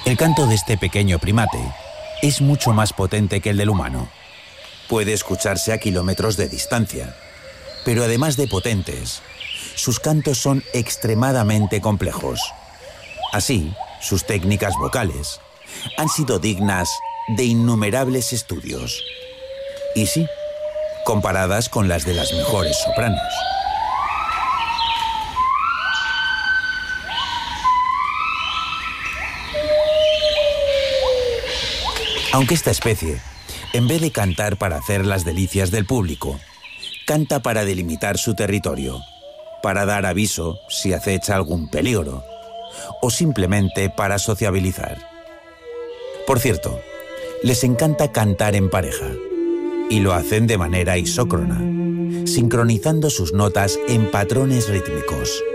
El canto de este pequeño primate es mucho más potente que el del humano. Puede escucharse a kilómetros de distancia, pero además de potentes, sus cantos son extremadamente complejos. Así, sus técnicas vocales han sido dignas de innumerables estudios. Y sí, comparadas con las de las mejores sopranos. Aunque esta especie, en vez de cantar para hacer las delicias del público, canta para delimitar su territorio, para dar aviso si acecha algún peligro, o simplemente para sociabilizar. Por cierto, les encanta cantar en pareja, y lo hacen de manera isócrona, sincronizando sus notas en patrones rítmicos.